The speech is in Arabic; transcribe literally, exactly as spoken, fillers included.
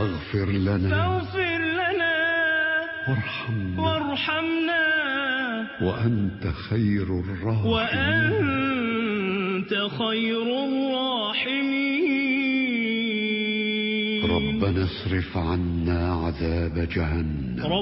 فاغفر لنا فاغفر لنا وارحمنا وارحمنا وأنت خير الراحمين وأنت خير الراحمين ربنا اصرف عنا عذاب جهنم